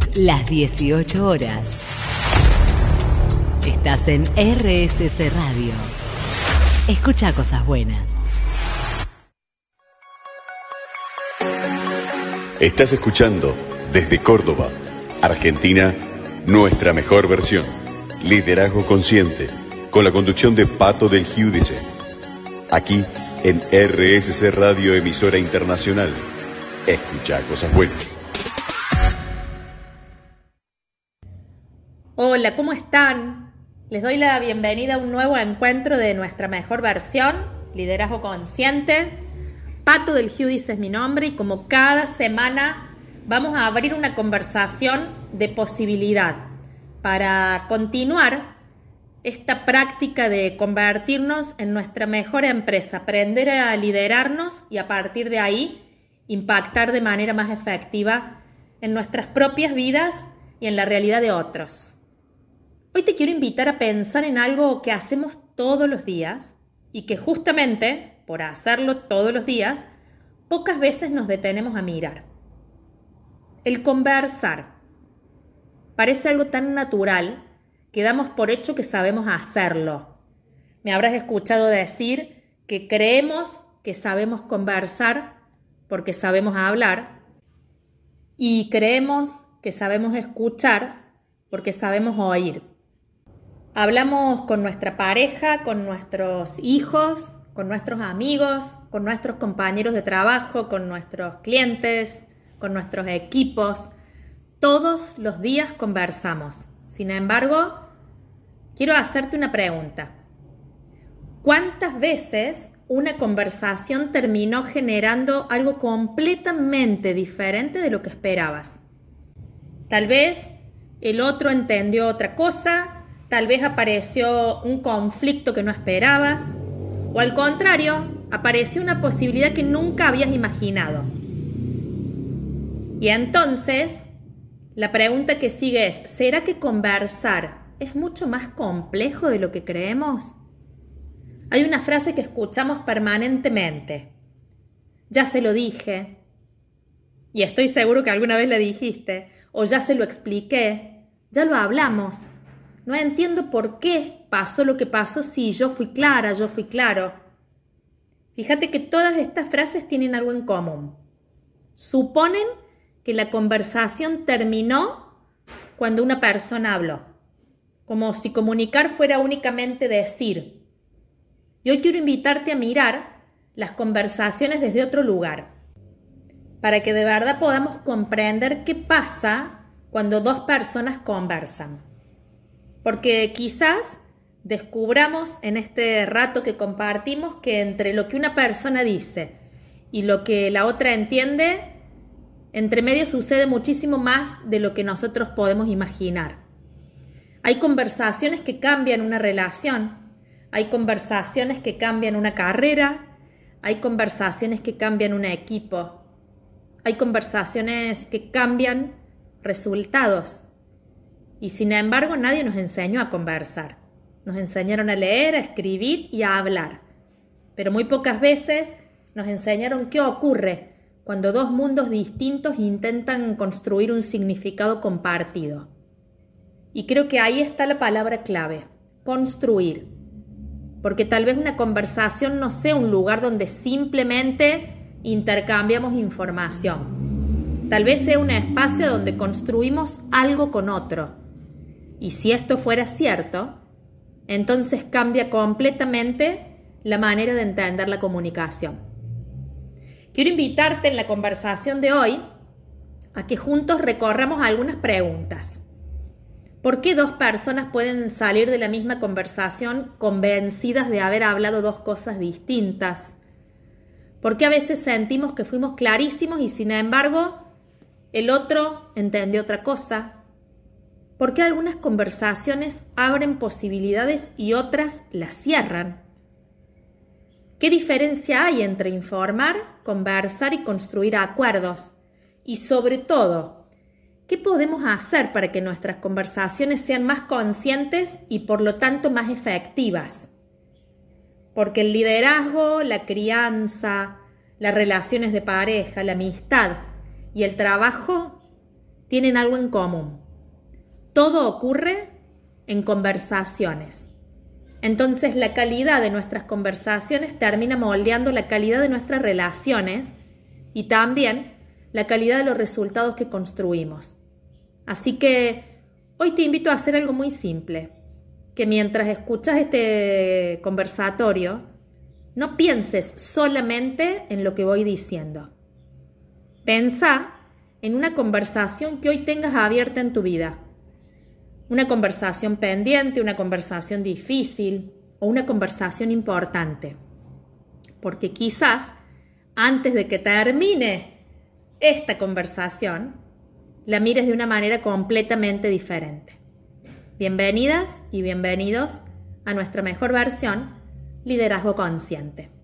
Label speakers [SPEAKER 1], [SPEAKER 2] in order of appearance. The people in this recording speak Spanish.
[SPEAKER 1] las 18 horas. Estás en RSC Radio. Escucha cosas buenas.
[SPEAKER 2] Estás escuchando desde Córdoba, Argentina, nuestra mejor versión. Liderazgo Consciente, con la conducción de Pato del Giudice. Aquí en RSC Radio, emisora internacional. Escucha cosas buenas.
[SPEAKER 3] Hola, ¿cómo están? Les doy la bienvenida a un nuevo encuentro de nuestra mejor versión, Liderazgo Consciente. Pato del Giudice es mi nombre y como cada semana vamos a abrir una conversación de posibilidad para continuar esta práctica de convertirnos en nuestra mejor empresa, aprender a liderarnos y a partir de ahí impactar de manera más efectiva en nuestras propias vidas y en la realidad de otros. Hoy te quiero invitar a pensar en algo que hacemos todos los días y que justamente por hacerlo todos los días, pocas veces nos detenemos a mirar. El conversar parece algo tan natural que damos por hecho que sabemos hacerlo. Me habrás escuchado decir que creemos que sabemos conversar porque sabemos hablar y creemos que sabemos escuchar porque sabemos oír. Hablamos con nuestra pareja, con nuestros hijos, con nuestros amigos, con nuestros compañeros de trabajo, con nuestros clientes, con nuestros equipos. Todos los días conversamos. Sin embargo, quiero hacerte una pregunta. ¿Cuántas veces una conversación terminó generando algo completamente diferente de lo que esperabas? Tal vez el otro entendió otra cosa, tal vez apareció un conflicto que no esperabas, o al contrario, apareció una posibilidad que nunca habías imaginado. Y entonces, la pregunta que sigue es, ¿será que conversar es mucho más complejo de lo que creemos? Hay una frase que escuchamos permanentemente. Ya se lo dije, y estoy seguro que alguna vez la dijiste, o ya se lo expliqué, ya lo hablamos. No entiendo por qué pasó lo que pasó si yo fui clara, yo fui claro. Fíjate que todas estas frases tienen algo en común. Suponen que la conversación terminó cuando una persona habló, como si comunicar fuera únicamente decir. Y hoy quiero invitarte a mirar las conversaciones desde otro lugar, para que de verdad podamos comprender qué pasa cuando dos personas conversan. Porque quizás descubramos en este rato que compartimos que entre lo que una persona dice y lo que la otra entiende, entre medio sucede muchísimo más de lo que nosotros podemos imaginar. Hay conversaciones que cambian una relación, hay conversaciones que cambian una carrera, hay conversaciones que cambian un equipo, hay conversaciones que cambian resultados. Y sin embargo, nadie nos enseñó a conversar. Nos enseñaron a leer, a escribir y a hablar. Pero muy pocas veces nos enseñaron qué ocurre cuando dos mundos distintos intentan construir un significado compartido. Y creo que ahí está la palabra clave, construir. Porque tal vez una conversación no sea un lugar donde simplemente intercambiamos información. Tal vez sea un espacio donde construimos algo con otro. Y si esto fuera cierto, entonces cambia completamente la manera de entender la comunicación. Quiero invitarte en la conversación de hoy a que juntos recorramos algunas preguntas. ¿Por qué dos personas pueden salir de la misma conversación convencidas de haber hablado dos cosas distintas? ¿Por qué a veces sentimos que fuimos clarísimos y sin embargo el otro entendió otra cosa? ¿Por qué algunas conversaciones abren posibilidades y otras las cierran? ¿Qué diferencia hay entre informar, conversar y construir acuerdos? Y sobre todo, ¿qué podemos hacer para que nuestras conversaciones sean más conscientes y por lo tanto más efectivas? Porque el liderazgo, la crianza, las relaciones de pareja, la amistad y el trabajo tienen algo en común. Todo ocurre en conversaciones. Entonces, la calidad de nuestras conversaciones termina moldeando la calidad de nuestras relaciones y también la calidad de los resultados que construimos. Así que hoy te invito a hacer algo muy simple, que mientras escuchas este conversatorio, no pienses solamente en lo que voy diciendo. Pensá en una conversación que hoy tengas abierta en tu vida. Una conversación pendiente, una conversación difícil o una conversación importante. Porque quizás antes de que termine esta conversación, la mires de una manera completamente diferente. Bienvenidas y bienvenidos a nuestra mejor versión, Liderazgo Consciente.